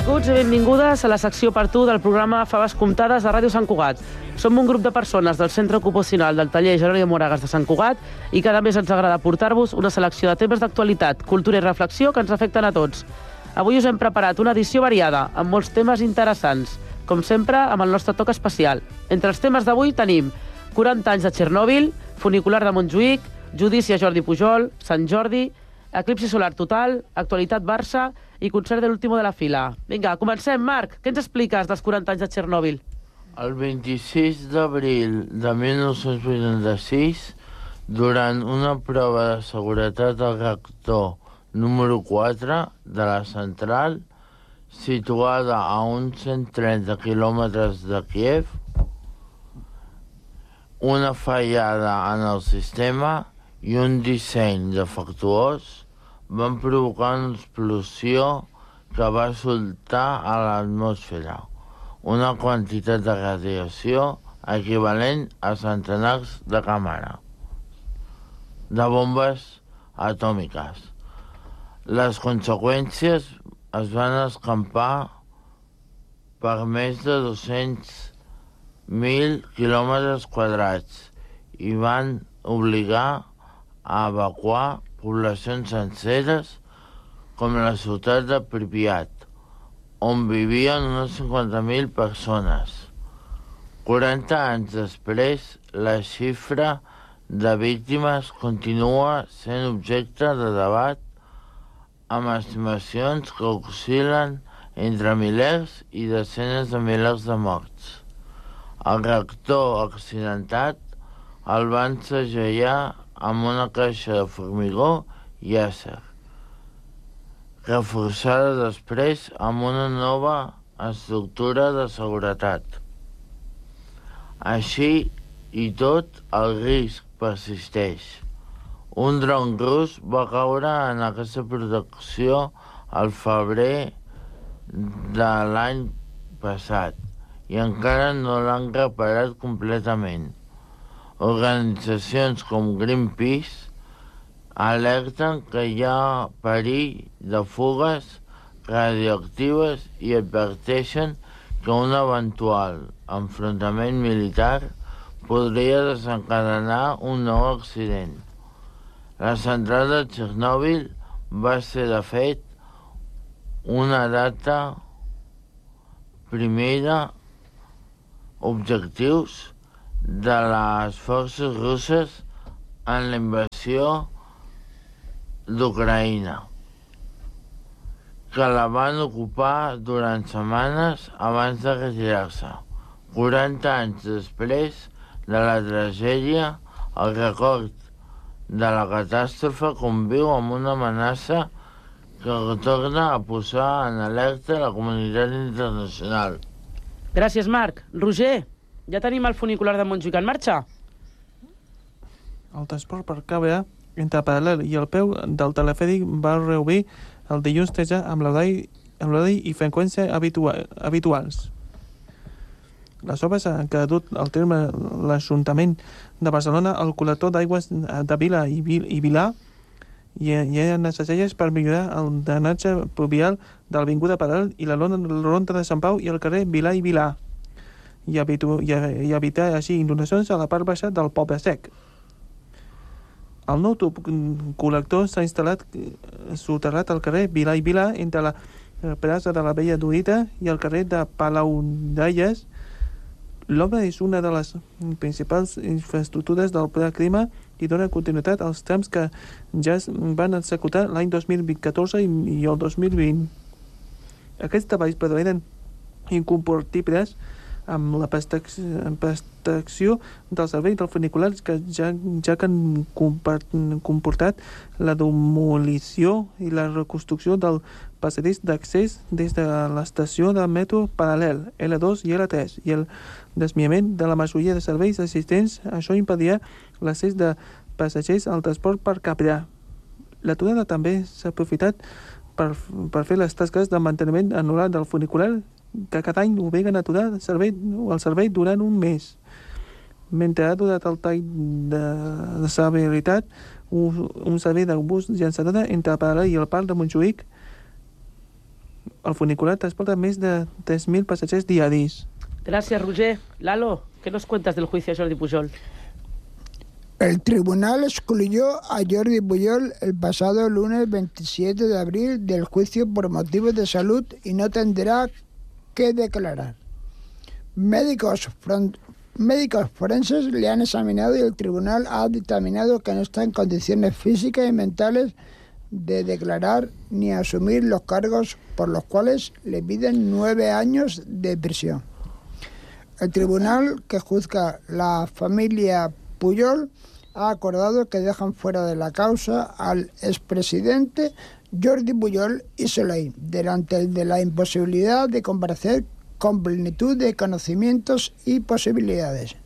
Benvinguts i benvingudes a la secció per tu del programa Faves Comptades de Ràdio Sant Cugat. Som un grup de persones del Centre Ocupacional del Taller Jeroni de Moragas de Sant Cugat i cada mes ens agrada portar-vos una selecció de temes d'actualitat, cultura i reflexió que ens afecten a tots. Avui us hem preparat una edició variada, amb molts temes interessants, com sempre amb el nostre toc especial. Entre els temes d'avui tenim 40 anys de Txernòbil, funicular de Montjuïc, judici a Jordi Pujol, Sant Jordi, eclipsi solar total, actualitat Barça i concert de l'último de la fila. Vinga, comencem, Marc. Què ens expliques dels 40 anys de Txernòbil? El 26 d'abril de 1986, durant una prova de seguretat al reactor número 4 de la central, situada a uns 130 quilòmetres de Kiev, una fallada en el sistema i un disseny defectuós van provocar una explosió que va soltar a l'atmosfera una quantitat de radiació equivalent a centenars de bombes atòmiques. Les conseqüències es van escampar per més de 200.000 quilòmetres quadrats i van obligar a evacuar poblacions senceres com la ciutat de Pripyat, on vivien unes 50.000 persones. 40 anys després, la xifra de víctimes continua sent objecte de debat amb estimacions que oscil·len entre milers i desenes de milers de morts. El reactor accidentat el van segellar amb una caixa de formigó i acer, reforçada després amb una nova estructura de seguretat. Així i tot, el risc persisteix. Un dron rus va caure en aquesta protecció al febrer de l'any passat i encara no l'han reparat completament. Organitzacions com Greenpeace alerten que hi ha perill de fugues radioactives i adverteixen que un eventual enfrontament militar podria desencadenar un nou accident. La central de Txernòbil va ser, de fet, una data primera objectius de les forces russes en la invasió d'Ucraïna, que la van ocupar durant setmanes abans de retirar-se. 40 anys després de la tragèdia, el record de la catàstrofe conviu amb una amenaça que torna a posar en alerta la comunitat internacional. Gràcies, Marc. Roger, ja tenim el funicular de Montjuïc en marxa? El transport per cable entre Paral·lel i el peu del telefèric va reobrir el dilluns 13 amb l'horari i freqüència habituals. Les obres han dut al terme l'Ajuntament de Barcelona al col·lector d'aigües de Vila i Vilà i eren necessàries per millorar el drenatge pluvial de l'Avinguda Paral·lel i la ronda de Sant Pau i el carrer Vilà i Vilà i evitar així inundacions a la part baixa del Poble Sec. El nou tub col·lector s'ha instal·lat soterrat al carrer Vilà i Vilà entre la plaça de la Vella Dorita i el carrer de Palaudalles. L'obra és una de les principals infraestructures del Pla Clima i dona continuïtat als trams que ja es van executar l'any 2014 i el 2020. Aquests treballs, però, eren incompatibles amb la prestació del servei del funicular que ja que han comportat la demolició i la reconstrucció del passadís d'accés des de l'estació de metro Paral·lel, L2 i L3 i el desviament de la majoria de serveis existents. Això impedia l'accés de passatgers al transport per capilar. L'aturada també s'ha aprofitat per fer les tasques de manteniment anual del funicular que cada any obliguen a aturar el servei durant un mes. Mentre ha durat el tall de servibilitat, un servei de bus llançadora entre Paral·lel i el Parc de Montjuïc el funicular transporta més de 3.000 passatgers diaris. Gracias, Roger. Lalo, ¿qué nos cuentas del juicio a Jordi Pujol? El tribunal excluyó a Jordi Pujol el pasado lunes 27 de abril del juicio por motivos de salud y no tendrá que declarar. Médicos forenses le han examinado y el tribunal ha dictaminado que no está en condiciones físicas y mentales de declarar ni asumir los cargos por los cuales le piden 9 años de prisión. El tribunal que juzga la familia Pujol ha acordado que dejan fuera de la causa al expresidente Jordi Pujol y Soley, delante de la imposibilidad de comparecer con plenitud de conocimientos y posibilidades.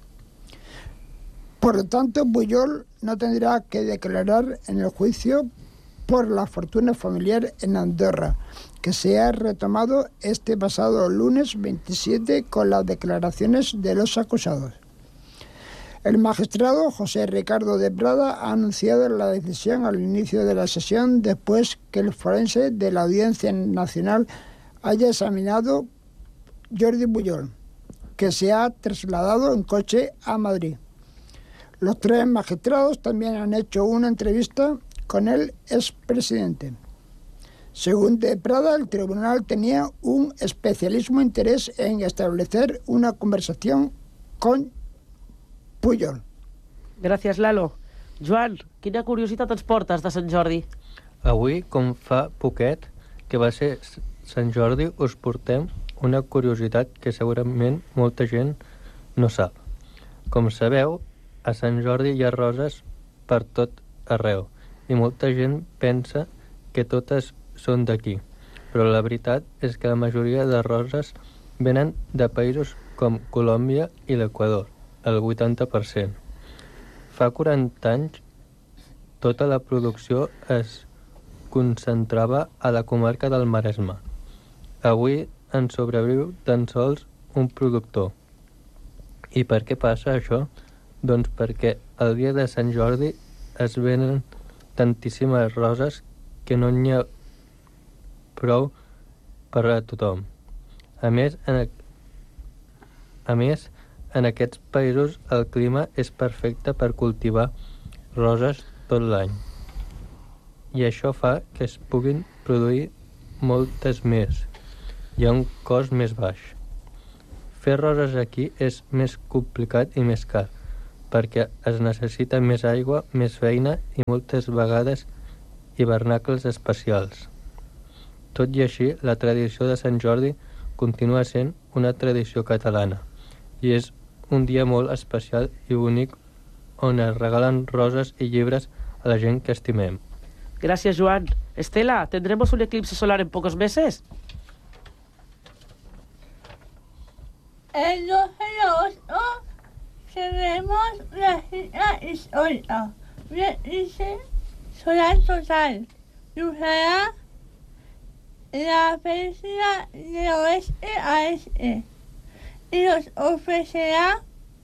Por lo tanto, Pujol no tendrá que declarar en el juicio por la fortuna familiar en Andorra, que se ha retomado este pasado lunes 27 con las declaraciones de los acusados. El magistrado José Ricardo de Prada ha anunciado la decisión al inicio de la sesión después que el forense de la Audiencia Nacional haya examinado Jordi Pujol, que se ha trasladado en coche a Madrid. Los 3 magistrados también han hecho una entrevista con el expresidente. Según de Prada, el tribunal tenía un especialísimo interés en establecer una conversación con Pujol. Gràcies, Lalo. Joan, quina curiositat ens portes de Sant Jordi? Avui, com fa poquet que va ser Sant Jordi, us portem una curiositat que segurament molta gent no sap. Com sabeu, a Sant Jordi hi ha roses per tot arreu i molta gent pensa que totes són d'aquí, però la veritat és que la majoria de roses venen de països com Colòmbia i l'Equador, el 80%. Fa 40 anys, tota la producció es concentrava a la comarca del Maresme. Avui en sobreviu tan sols un productor. I per què passa això? Doncs perquè el dia de Sant Jordi es venen tantíssimes roses que no n'hi ha prou per a tothom. A més, en aquests països el clima és perfecte per cultivar roses tot l'any. I això fa que es puguin produir moltes més. Hi ha un cost més baix. Fer roses aquí és més complicat i més car, perquè es necessita més aigua, més feina i moltes vegades hivernacles especials. Tot i així, la tradició de Sant Jordi continua sent una tradició catalana i és un dia molt especial i únic on es regalen roses y llibres a la gent que estimem. Gracias, Joan. Estela, ¿tendremos un eclipse solar en pocos meses? El 12 de agosto tendremos la cita histórica, un eclipse solar total, que usará la península de oeste a este y nos ofrecerá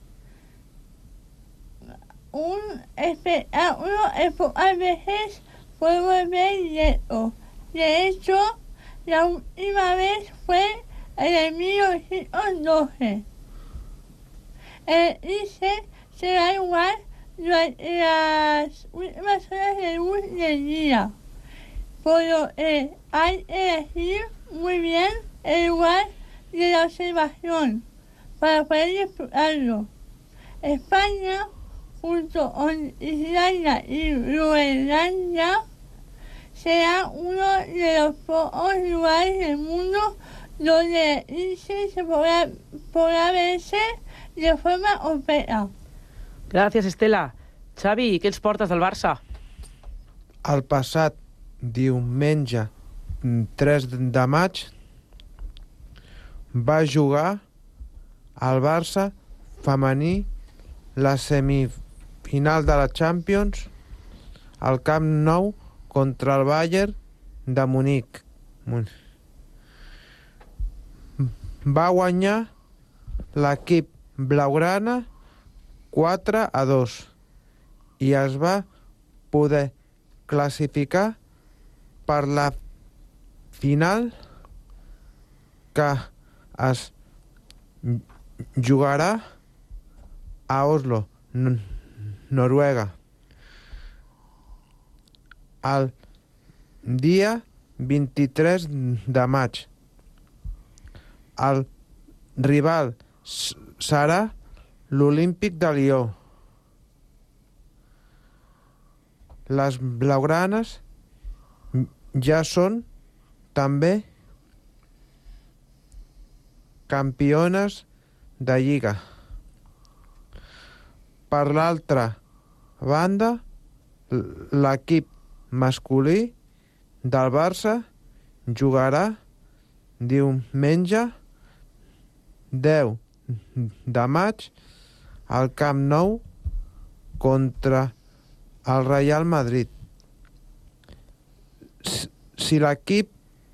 un espectáculo en pocas veces podemos ver directo. De hecho, la última vez fue en el 1912. El eclipse será igual durante las últimas horas de luz del día, por lo que hay que elegir muy bien el lugar de la observación para poder disfrutarlo. España, junto con Islandia y Groenlandia, será uno de los pocos lugares del mundo donde el eclipse se podrá verse de forma completa. Gràcies, Estela. Xavi, què ens portes del Barça? El passat diumenge 3 de maig va jugar al Barça femení la semifinal de la Champions al Camp Nou contra el Bayern de Munic. Va guanyar l'equip blaugrana 4-2 i es va poder classificar per la final que es jugarà a Oslo, Noruega, el dia 23 de maig. El rival serà l'Olímpic de Lió. Les blaugranes ja són també campiones de Lliga. Per l'altra banda, l'equip masculí del Barça jugarà diumenge 10 de maig al Camp Nou contra el Real Madrid. Si l'equip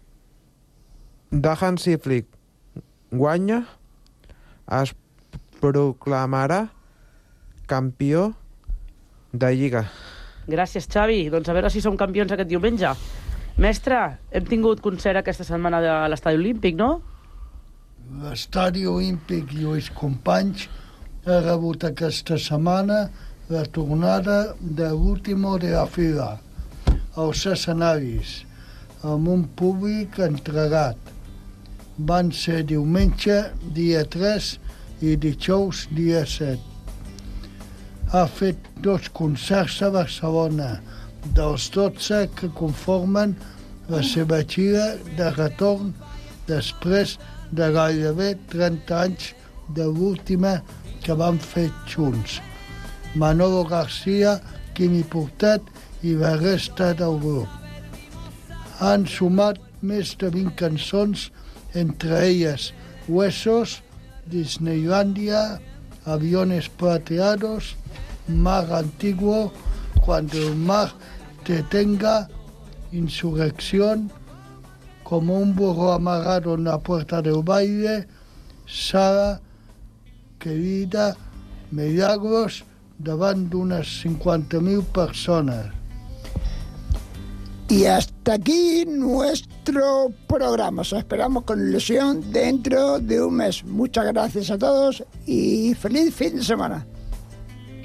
de Hansi Flick guanya, es proclamarà campió de Lliga. Gràcies, Xavi. Doncs a veure si som campions aquest diumenge. Mestre, hem tingut concert aquesta setmana de l'Estadi Olímpic, no? L'Estadi Olímpic i els companys ha rebut aquesta setmana la tornada de l'último de la fila als escenaris amb un públic entregat. Van ser diumenge, dia 3 i dijous, dia 7. Ha fet 2 concerts a Barcelona, dels 12 que conformen la seva gira de retorn després de gairebé 30 anys de l'última que van fer junts. Manolo García, Quimi Portet i la resta del grup. Han sumat més de 20 cançons, entre elles Huesos, Disneylandia, Aviones Plateados, Mar Antiguo, Cuando el mar te tenga, Insurrección, Como un burro amarrado en la puerta del baile, Sara, Querida, Milagros, davant d'unes 50.000 personas. Y hasta aquí nuestro programa. Os esperamos con ilusión dentro de un mes. Muchas gracias a todos y feliz fin de semana.